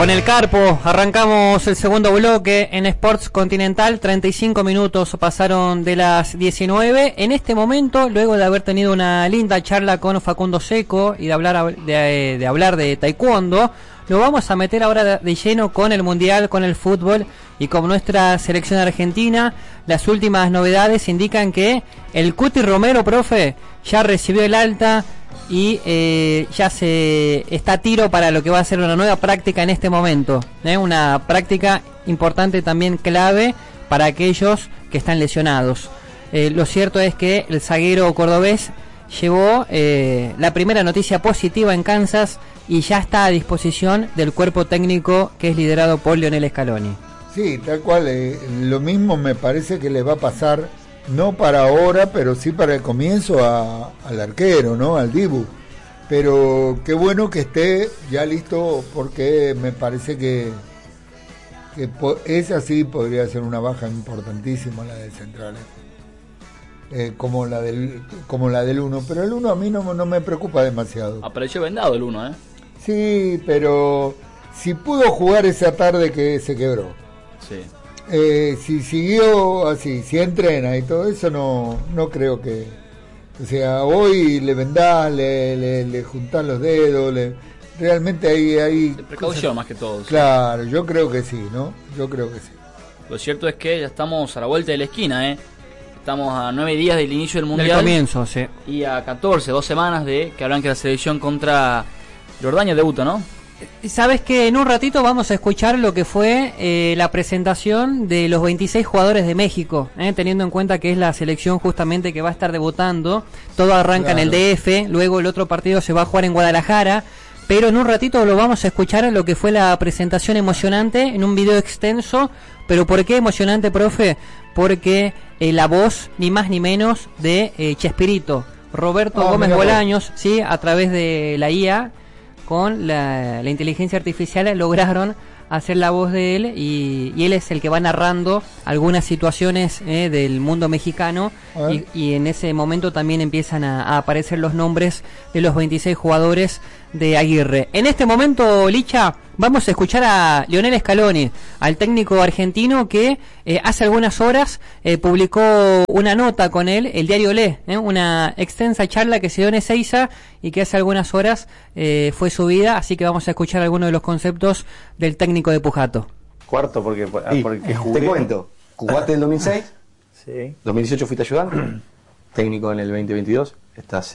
Con el Carpo arrancamos el segundo bloque en Sports Continental. 35 minutos pasaron de las 19. En este momento, luego de haber tenido una linda charla con Facundo Seco y de hablar de taekwondo, lo vamos a meter ahora de lleno con el mundial, con el fútbol y con nuestra selección argentina. Las últimas novedades indican que el Cuti Romero, profe, ya recibió el alta y ya se está a tiro para lo que va a ser una nueva práctica en este momento, una práctica importante, también clave para aquellos que están lesionados. Lo cierto es que el zaguero cordobés llevó la primera noticia positiva en Kansas y ya está a disposición del cuerpo técnico que es liderado por Lionel Scaloni. Sí, tal cual, lo mismo me parece que le va a pasar, no para ahora, pero sí para el comienzo al arquero, ¿no? Al Dibu. Pero qué bueno que esté ya listo, porque me parece que esa sí podría ser una baja importantísima, la del central, como la del 1, pero el 1 a mí no me preocupa demasiado. Apareció vendado el 1, Sí, pero si pudo jugar esa tarde que se quebró. Sí. Si siguió así, si entrena y todo eso, no creo que, o sea, hoy le vendás, le juntás los dedos, realmente hay de precaución cosas, más que todo. Claro, sí. Yo creo que sí, ¿no? Yo creo que sí. Lo cierto es que ya estamos a la vuelta de la esquina, Estamos a 9 días del inicio del mundial. Del comienzo, sí. Y a 2 semanas de que arranque la selección contra Jordania, debuta, ¿no? Sabes que en un ratito vamos a escuchar lo que fue la presentación de los 26 jugadores de México, teniendo en cuenta que es la selección justamente que va a estar debutando. Todo arranca en el DF, luego el otro partido se va a jugar en Guadalajara, pero en un ratito lo vamos a escuchar lo que fue la presentación emocionante en un video extenso. ¿Pero por qué emocionante, profe? Porque la voz, ni más ni menos, de Chespirito, Roberto Gómez Bolaños, ¿sí? A través de la IA, con la inteligencia artificial, lograron hacer la voz de él y él es el que va narrando algunas situaciones del mundo mexicano y en ese momento también empiezan a aparecer los nombres de los 26 jugadores de Aguirre. En este momento, Licha, vamos a escuchar a Lionel Scaloni, al técnico argentino que hace algunas horas publicó una nota con él, el diario Le, una extensa charla que se dio en Ezeiza y que hace algunas horas fue subida, así que vamos a escuchar algunos de los conceptos del técnico de Pujato. Cuarto, porque jugué. Te cuento, jugaste en el 2006, sí. 2018 fuiste ayudante, técnico en el 2022, estás...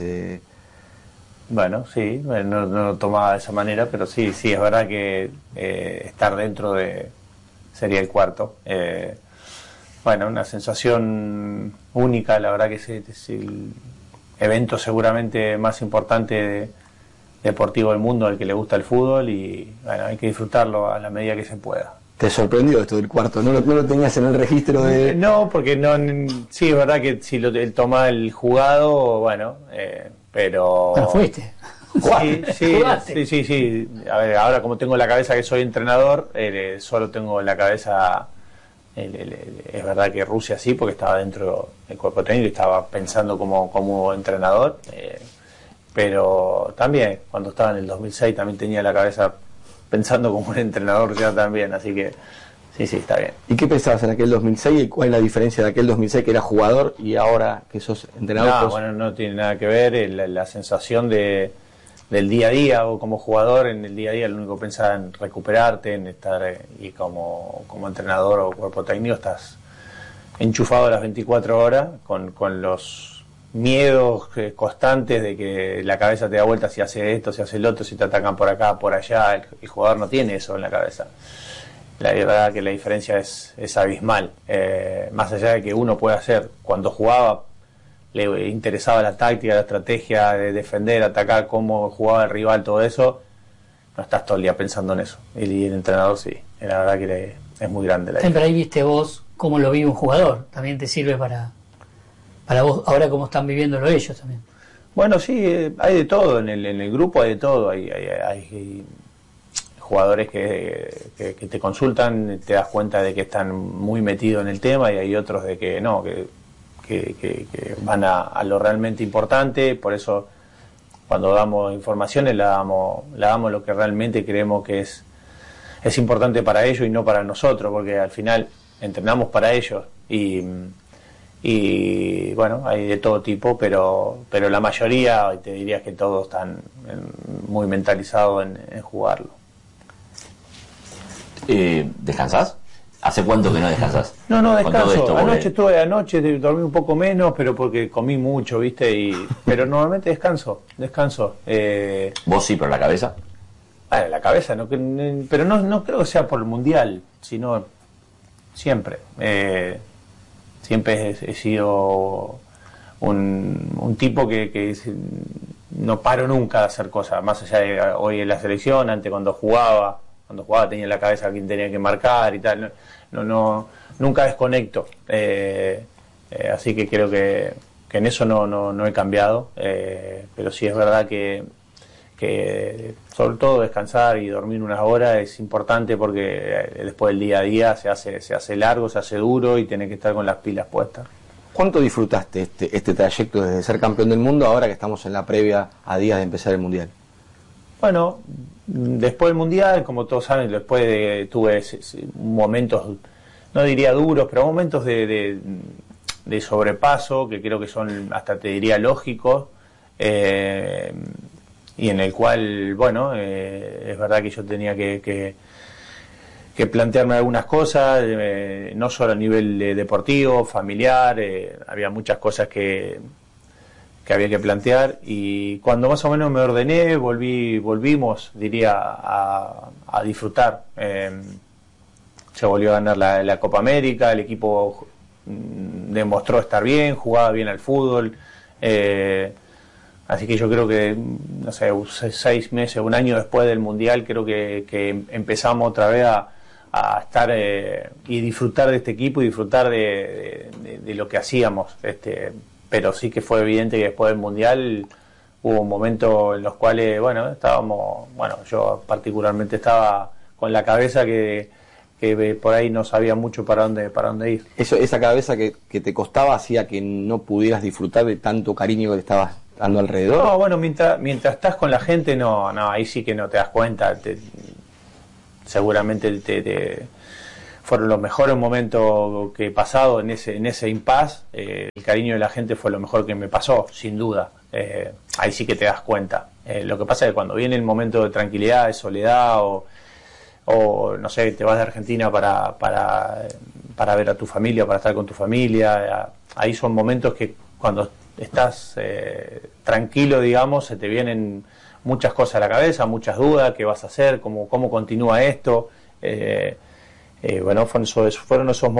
Bueno, sí, no lo tomaba de esa manera, pero sí, es verdad que estar dentro sería el cuarto. Bueno, una sensación única, la verdad que es el evento seguramente más importante deportivo del mundo al que le gusta el fútbol y bueno, hay que disfrutarlo a la medida que se pueda. ¿Te sorprendió esto del cuarto? ¿No lo tenías en el registro de...? No, porque sí, es verdad que si él toma el jugado, bueno, pero... Pero fuiste. Sí. A ver, ahora como tengo en la cabeza que soy entrenador, solo tengo en la cabeza... es verdad que Rusia sí, porque estaba dentro del cuerpo técnico y estaba pensando como entrenador, pero también cuando estaba en el 2006 también tenía la cabeza pensando como un entrenador ya también, así que sí, está bien. ¿Y qué pensabas en aquel 2006 y cuál es la diferencia de aquel 2006 que era jugador y ahora que sos entrenador? Bueno, no tiene nada que ver, la sensación del día a día, o como jugador en el día a día lo único que pensaba en recuperarte, en estar, y como entrenador o cuerpo técnico estás enchufado a las 24 horas con los miedos constantes de que la cabeza te da vuelta si hace esto, si hace el otro, si te atacan por acá, por allá. El jugador no tiene eso en la cabeza. La verdad que la diferencia es abismal. Más allá de que uno puede hacer, cuando jugaba le interesaba la táctica, la estrategia de defender, atacar, cómo jugaba el rival, todo eso, no estás todo el día pensando en eso. Y el entrenador sí, la verdad que es muy grande la diferencia. Siempre ahí viste vos cómo lo vive un jugador, también te sirve para vos, ahora cómo están viviéndolo ellos también. Bueno, sí, hay de todo, en el grupo hay de todo, hay jugadores que te consultan, te das cuenta de que están muy metidos en el tema y hay otros de que no, que van a lo realmente importante. Por eso cuando damos informaciones la damos lo que realmente creemos que es es importante para ellos y no para nosotros, porque al final entrenamos para ellos y bueno, hay de todo tipo, pero la mayoría, te diría que todos están muy mentalizados en jugarlo. ¿Descansás? ¿Hace cuánto que no descansás? No, Con todo descanso. esto, Anoche dormí un poco menos, pero porque comí mucho, ¿viste? Pero normalmente descanso. ¿Vos sí, pero la cabeza? La cabeza, pero no creo que sea por el Mundial, sino siempre. Siempre he sido un tipo que no paro nunca de hacer cosas, más allá de hoy en la selección, antes cuando jugaba tenía en la cabeza a quién tenía que marcar y tal, nunca desconecto, así que creo que en eso no he cambiado, pero sí es verdad que sobre todo descansar y dormir unas horas es importante, porque después del día a día se hace largo, se hace duro y tenés que estar con las pilas puestas. ¿Cuánto disfrutaste este trayecto desde ser campeón del mundo ahora que estamos en la previa a días de empezar el Mundial? Bueno, después del Mundial, como todos saben, tuve momentos, no diría duros, pero momentos de sobrepaso, que creo que son, hasta te diría, lógicos, y en el cual, bueno, es verdad que yo tenía que plantearme algunas cosas, no solo a nivel deportivo, familiar, había muchas cosas que había que plantear, y cuando más o menos me ordené, volvimos, diría, a disfrutar. Se volvió a ganar la Copa América, el equipo demostró estar bien, jugaba bien al fútbol, así que yo creo que, no sé, 6 meses, un año después del Mundial, creo que empezamos otra vez a estar y disfrutar de este equipo y disfrutar de lo que hacíamos, pero sí que fue evidente que después del Mundial hubo momentos en los cuales, yo particularmente estaba con la cabeza que por ahí no sabía mucho para dónde ir. Esa cabeza que te costaba hacía que no pudieras disfrutar de tanto cariño que te estabas dando alrededor. No, bueno, mientras estás con la gente, no, ahí sí que no te das cuenta. Seguramente fueron los mejores momentos que he pasado en ese impasse. El cariño de la gente fue lo mejor que me pasó, sin duda. Ahí sí que te das cuenta. Lo que pasa es que cuando viene el momento de tranquilidad, de soledad, o no sé, te vas de Argentina para ver a tu familia, para estar con tu familia, ahí son momentos que cuando estás tranquilo, digamos, se te vienen muchas cosas a la cabeza, muchas dudas, qué vas a hacer, cómo continúa esto. Fueron esos